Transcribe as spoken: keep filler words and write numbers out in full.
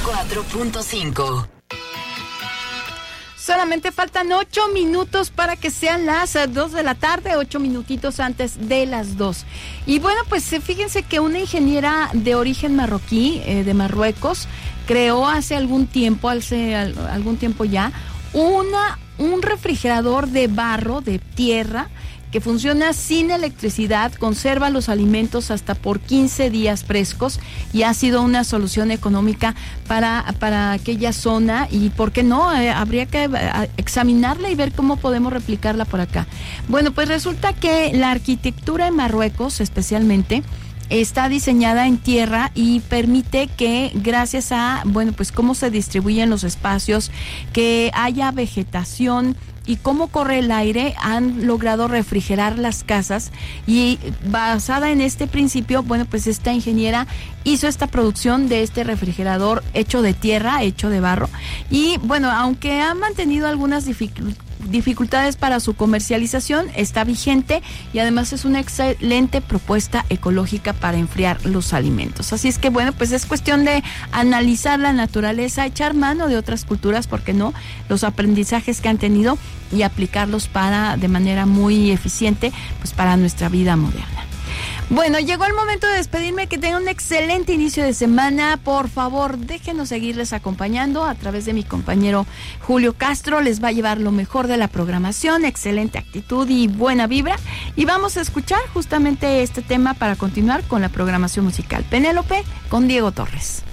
cuatro punto cinco. Solamente faltan ocho minutos para que sean las dos de la tarde, ocho minutitos antes de las dos. Y bueno, pues fíjense que una ingeniera de origen marroquí, eh, de Marruecos, creó hace algún tiempo, hace algún tiempo ya, una, un refrigerador de barro, de tierra, que funciona sin electricidad, conserva los alimentos hasta por quince días frescos y ha sido una solución económica para, para aquella zona y, ¿por qué no? Eh, habría que eh, examinarla y ver cómo podemos replicarla por acá. Bueno, pues resulta que la arquitectura en Marruecos, especialmente, está diseñada en tierra y permite que, gracias a, bueno, pues cómo se distribuyen los espacios, que haya vegetación y cómo corre el aire, han logrado refrigerar las casas. Y basada en este principio, bueno, pues esta ingeniera hizo esta producción de este refrigerador hecho de tierra, hecho de barro. Y bueno, aunque ha mantenido algunas dificultades, dificultades para su comercialización, está vigente y además es una excelente propuesta ecológica para enfriar los alimentos. Así es que bueno, pues es cuestión de analizar la naturaleza, echar mano de otras culturas, ¿por qué no?, los aprendizajes que han tenido y aplicarlos para, de manera muy eficiente, pues para nuestra vida moderna. Bueno, llegó el momento de despedirme, que tengan un excelente inicio de semana. Por favor, déjenos seguirles acompañando a través de mi compañero Julio Castro. Les va a llevar lo mejor de la programación, excelente actitud y buena vibra. Y vamos a escuchar justamente este tema para continuar con la programación musical. Penélope con Diego Torres.